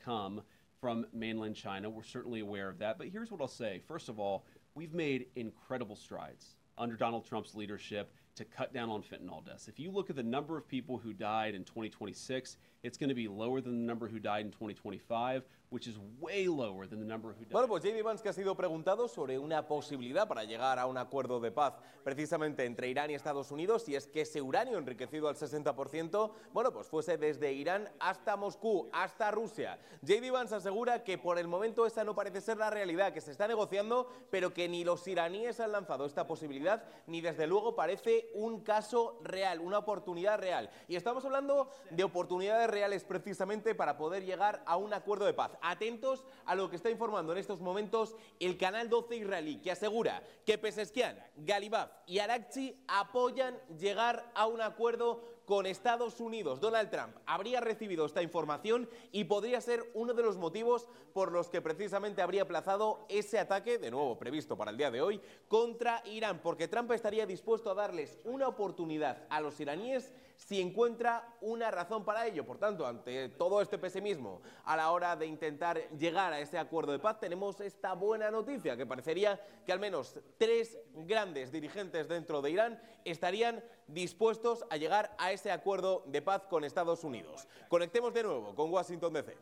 come from mainland China. We're certainly aware of that. But here's what I'll say. First of all, we've made incredible strides under Donald Trump's leadership to cut down on fentanyl deaths. If you look at the number of people who died in 2026, it's going to be lower than the number who died in 2025, which is way lower than the number who died. Bueno, pues J.D. Vance, que ha sido preguntado sobre una posibilidad para llegar a un acuerdo de paz precisamente entre Irán y Estados Unidos, y es que ese uranio enriquecido al 60%, bueno, pues fuese desde Irán hasta Moscú, hasta Rusia. J.D. Vance asegura que por el momento esa no parece ser la realidad, que se está negociando, pero que ni los iraníes han lanzado esta posibilidad, ni desde luego parece un caso real, una oportunidad real. Y estamos hablando de oportunidades reales precisamente para poder llegar a un acuerdo de paz. Atentos a lo que está informando en estos momentos el Canal 12 israelí, que asegura que Pezeshkian, Galibaf y Arakchi apoyan llegar a un acuerdo con Estados Unidos. Donald Trump habría recibido esta información y podría ser uno de los motivos por los que precisamente habría aplazado ese ataque, de nuevo previsto para el día de hoy, contra Irán, porque Trump estaría dispuesto a darles una oportunidad a los iraníes si encuentra una razón para ello. Por tanto, ante todo este pesimismo a la hora de intentar llegar a ese acuerdo de paz, tenemos esta buena noticia, que parecería que al menos 3 grandes dirigentes dentro de Irán estarían dispuestos a llegar a ese acuerdo de paz con Estados Unidos. Conectemos de nuevo con Washington DC.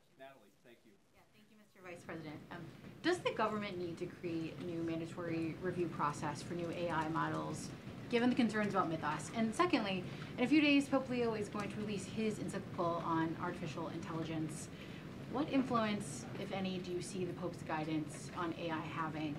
Vice President, does the government need to create a new mandatory review process for new AI models, given the concerns about Mythos? And secondly, in a few days, Pope Leo is going to release his encyclical on artificial intelligence. What influence, if any, do you see the Pope's guidance on AI having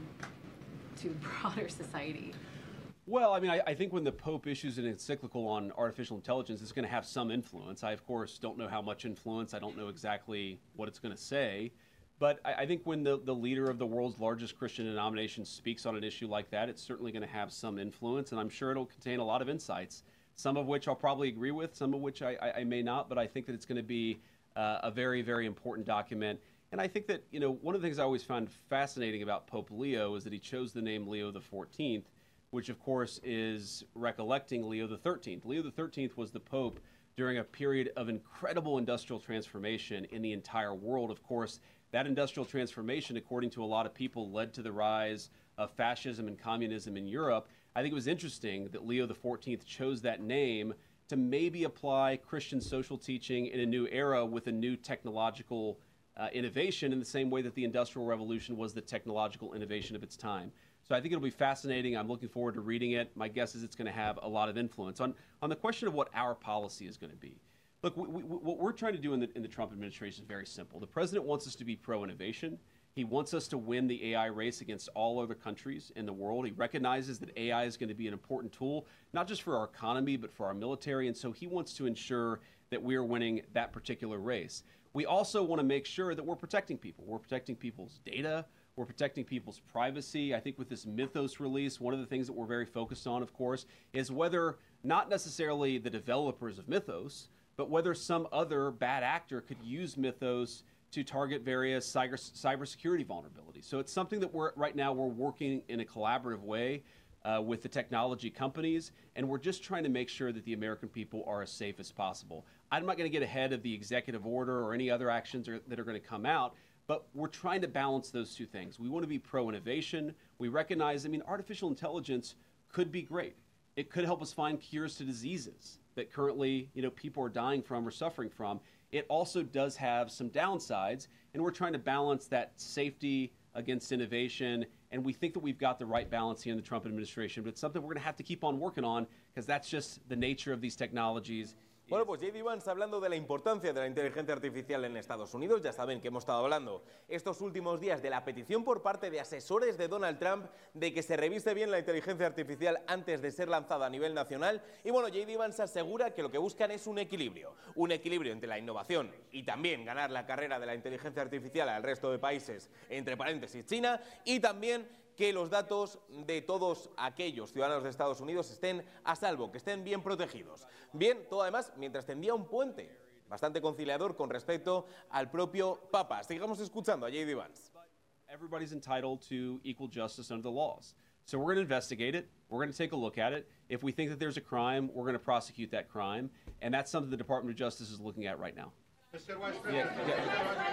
to broader society? Well, I mean, I think when the Pope issues an encyclical on artificial intelligence, it's going to have some influence. I, of course, don't know how much influence. I don't know exactly what it's going to say. But I think when the leader of the world's largest Christian denomination speaks on an issue like that, it's certainly going to have some influence, and I'm sure it'll contain a lot of insights, some of which I'll probably agree with, some of which I may not, but I think that it's going to be a very, very important document. And I think that, you know, one of the things I always found fascinating about Pope Leo is that he chose the name Leo XIV, which, of course, is recollecting Leo XIII. Leo XIII was the Pope during a period of incredible industrial transformation in the entire world. Of course, that industrial transformation, according to a lot of people, led to the rise of fascism and communism in Europe. I think it was interesting that Leo XIV chose that name to maybe apply Christian social teaching in a new era with a new technological innovation in the same way that the Industrial Revolution was the technological innovation of its time. So I think it'll be fascinating. I'm looking forward to reading it. My guess is it's going to have a lot of influence. On the question of what our policy is going to be, look, what we're trying to do in the Trump administration is very simple. The president wants us to be pro-innovation. He wants us to win the AI race against all other countries in the world. He recognizes that AI is going to be an important tool, not just for our economy, but for our military. And so he wants to ensure that we are winning that particular race. We also want to make sure that we're protecting people. We're protecting people's data. We're protecting people's privacy. I think with this Mythos release, one of the things that we're very focused on, of course, is whether not necessarily the developers of Mythos, but whether some other bad actor could use Mythos to target various cybersecurity vulnerabilities. So it's something that right now we're working in a collaborative way with the technology companies, and we're just trying to make sure that the American people are as safe as possible. I'm not going to get ahead of the executive order or any other actions that are going to come out, but we're trying to balance those two things. We want to be pro-innovation. We recognize, I mean, artificial intelligence could be great. It could help us find cures to diseases that currently, you know, people are dying from or suffering from. It also does have some downsides, and we're trying to balance that safety against innovation, and we think that we've got the right balance here in the Trump administration, but it's something we're going to have to keep on working on because that's just the nature of these technologies. Bueno, pues J.D. Vance hablando de la importancia de la inteligencia artificial en Estados Unidos. Ya saben que hemos estado hablando estos últimos días de la petición por parte de asesores de Donald Trump de que se revise bien la inteligencia artificial antes de ser lanzada a nivel nacional. Y bueno, J.D. Vance asegura que lo que buscan es un equilibrio entre la innovación y también ganar la carrera de la inteligencia artificial al resto de países, entre paréntesis China, y también que los datos de todos aquellos ciudadanos de Estados Unidos estén a salvo, que estén bien protegidos. Bien, todo además mientras tendía un puente bastante conciliador con respecto al propio Papa. Sigamos escuchando a J.D. Vance. Everybody's entitled to equal justice under the laws. So we're going to investigate it. We're going to take a look at it. If we think that there's a crime, we're going to prosecute that crime. And that's something the Department of Justice is looking at right now. Mr. Vice President,